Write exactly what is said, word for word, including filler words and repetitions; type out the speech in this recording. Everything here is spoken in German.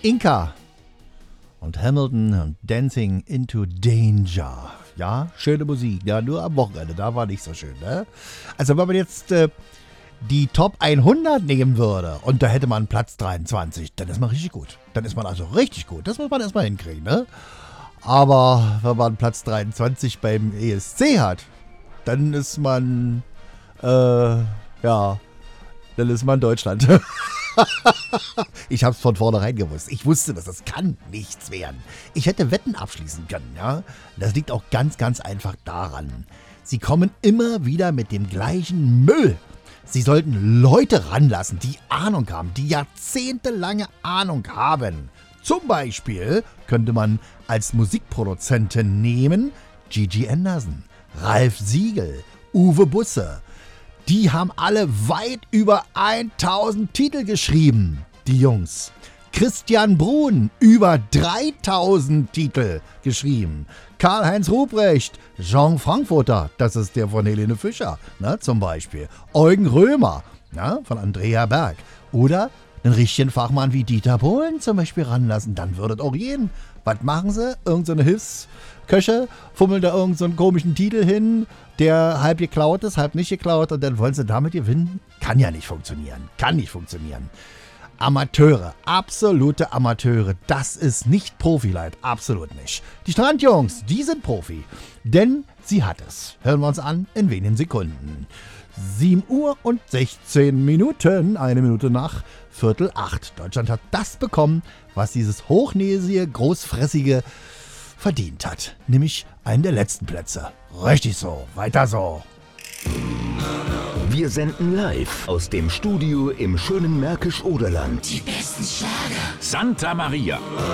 Inka und Hamilton und Dancing into Danger. Ja, schöne Musik. Ja, nur am Wochenende, da war nicht so schön, ne? Also wenn man jetzt äh, die Top hundert nehmen würde und da hätte man Platz dreiundzwanzig, dann ist man richtig gut. Dann ist man also richtig gut. Das muss man erstmal hinkriegen, ne? Aber wenn man Platz dreiundzwanzig beim E S C hat, dann ist man, äh, ja, dann ist man Deutschland. Ich hab's von vornherein gewusst. Ich wusste das, das kann nichts werden. Ich hätte Wetten abschließen können, ja. Das liegt auch ganz, ganz einfach daran. Sie kommen immer wieder mit dem gleichen Müll. Sie sollten Leute ranlassen, die Ahnung haben, die jahrzehntelange Ahnung haben. Zum Beispiel könnte man als Musikproduzenten nehmen Gigi Anderson, Ralf Siegel, Uwe Busse. Die haben alle weit über tausend Titel geschrieben, die Jungs. Christian Bruhn, über dreitausend Titel geschrieben. Karl-Heinz Ruprecht, Jean Frankfurter, das ist der von Helene Fischer, ne, zum Beispiel. Eugen Römer, ne, von Andrea Berg. Oder einen richtigen Fachmann wie Dieter Bohlen zum Beispiel ranlassen, dann würdet auch jeden. Was machen sie? Irgend so eine Hilfsköche fummeln da irgend so einen komischen Titel hin, der halb geklaut ist, halb nicht geklaut und dann wollen sie damit gewinnen? Kann ja nicht funktionieren. Kann nicht funktionieren. Amateure, absolute Amateure, das ist nicht Profi-Light, absolut nicht. Die Strandjungs, die sind Profi, denn sie hat es. Hören wir uns an in wenigen Sekunden. sieben Uhr und sechzehn Minuten, eine Minute nach Viertel acht. Deutschland hat das bekommen, was dieses hochnäsige, großfressige verdient hat. Nämlich einen der letzten Plätze. Richtig so, weiter so. Wir senden live aus dem Studio im schönen Märkisch-Oderland. Die besten Schlager. Santa Maria.